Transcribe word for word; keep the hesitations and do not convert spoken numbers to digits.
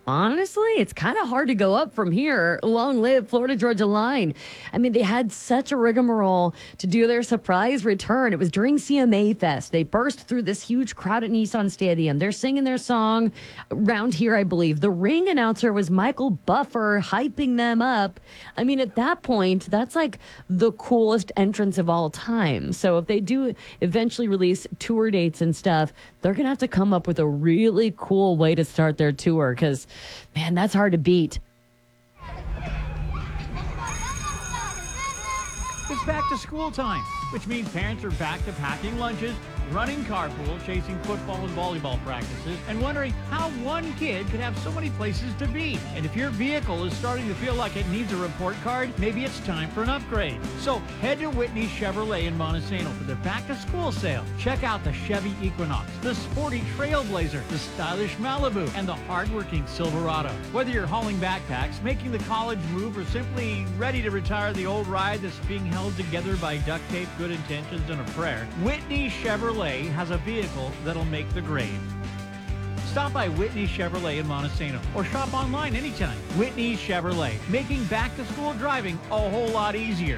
Honestly, it's kind of hard to go up from here. Long live Florida Georgia Line. I mean, they had such a rigmarole to do their surprise return. It was during C M A Fest. They burst through this huge crowd at Nissan Stadium. They're singing their song around here, I believe. The ring announcer was Michael Buffer, hyping them up. I mean, at that point, that's like the coolest entrance of all time. So if they do eventually release tour dates and stuff, they're going to have to come up with a really cool way to start their tour because man, that's hard to beat. It's back to school time, which means parents are back to packing lunches, running carpool, chasing football and volleyball practices, and wondering how one kid could have so many places to be. And if your vehicle is starting to feel like it needs a report card, maybe it's time for an upgrade. So head to Whitney Chevrolet in Montesano for their back-to-school sale. Check out the Chevy Equinox, the sporty Trailblazer, the stylish Malibu, and the hardworking Silverado. Whether you're hauling backpacks, making the college move, or simply ready to retire the old ride that's being held together by duct tape, good intentions, and a prayer, Whitney Chevrolet has a vehicle that'll make the grade. Stop by Whitney Chevrolet in Montesano or shop online anytime. Whitney Chevrolet, making back-to-school driving a whole lot easier.